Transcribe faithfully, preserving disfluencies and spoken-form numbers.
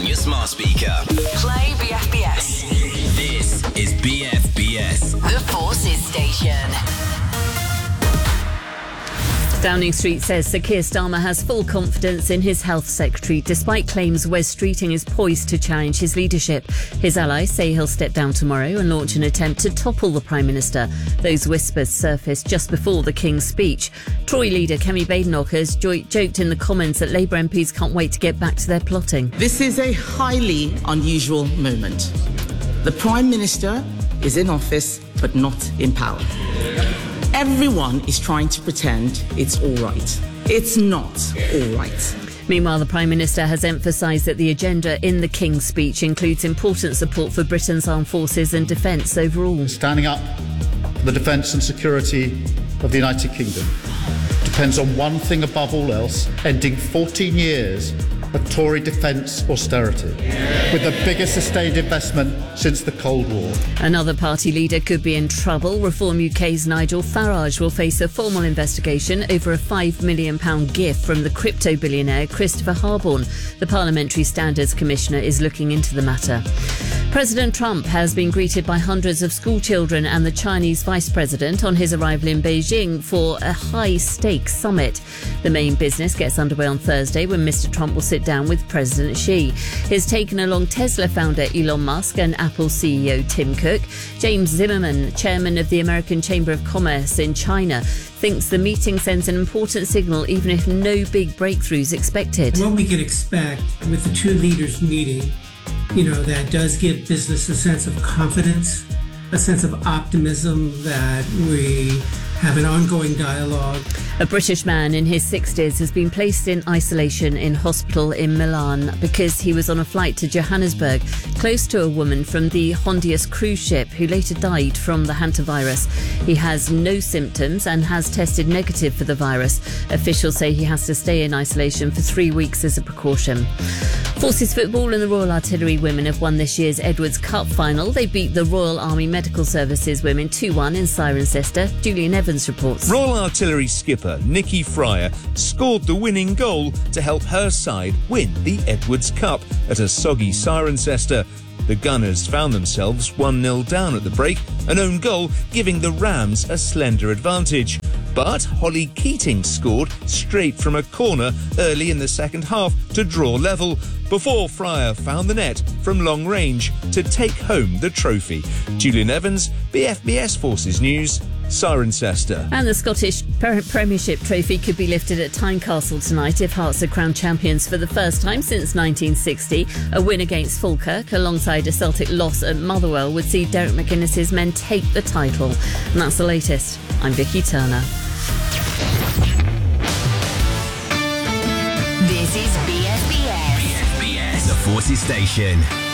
on your smart speaker. Play B F B S. This is B F B S. The Forces Station. Downing Street says Sir Keir Starmer has full confidence in his health secretary, despite claims Wes Streeting is poised to challenge his leadership. His allies say he'll step down tomorrow and launch an attempt to topple the Prime Minister. Those whispers surfaced just before the King's speech. Tory leader Kemi Badenoch has jo- joked in the Commons that Labour M Ps can't wait to get back to their plotting. This is a highly unusual moment. The Prime Minister is in office, but not in power. Everyone is trying to pretend it's all right. It's not all right. Meanwhile, the Prime Minister has emphasised that the agenda in the King's speech includes important support for Britain's armed forces and defence overall. Standing up for the defence and security of the United Kingdom depends on one thing above all else: ending fourteen years of Tory defence austerity, with the biggest sustained investment since the Cold War. Another party leader could be in trouble. Reform U K's Nigel Farage will face a formal investigation over a five million pounds gift from the crypto billionaire Christopher Harborne. The Parliamentary Standards Commissioner is looking into the matter. President Trump has been greeted by hundreds of school children and the Chinese Vice President on his arrival in Beijing for a high-stakes summit. The main business gets underway on Thursday when Mister Trump will sit down with President Xi. He's taken along Tesla founder Elon Musk and Apple C E O Tim Cook. James Zimmerman, chairman of the American Chamber of Commerce in China, thinks the meeting sends an important signal even if no big breakthroughs expected. What we can expect with the two leaders meeting, you know, that does give business a sense of confidence, a sense of optimism that we have an ongoing dialogue. A British man in his sixties has been placed in isolation in hospital in Milan because he was on a flight to Johannesburg, close to a woman from the Hondius cruise ship who later died from the hantavirus. He has no symptoms and has tested negative for the virus. Officials say he has to stay in isolation for three weeks as a precaution. Forces Football and the Royal Artillery women have won this year's Edwards Cup final. They beat the Royal Army Medical Services women two one in Cirencester. Julian Evans reports. Royal Artillery skipper Nikki Fryer scored the winning goal to help her side win the Edwards Cup at a soggy Cirencester. The Gunners found themselves one nil down at the break, an own goal giving the Rams a slender advantage. But Holly Keating scored straight from a corner early in the second half to draw level, before Fryer found the net from long range to take home the trophy. Julian Evans, B F B S Forces News, Cirencester. And the Scottish Premiership trophy could be lifted at Tynecastle tonight if Hearts are crowned champions for the first time since nineteen sixty. A win against Falkirk alongside a Celtic loss at Motherwell would see Derek McGuinness's men take the title. And that's the latest. I'm Vicky Turner. This is B F B S. B F B S, the Forces Station.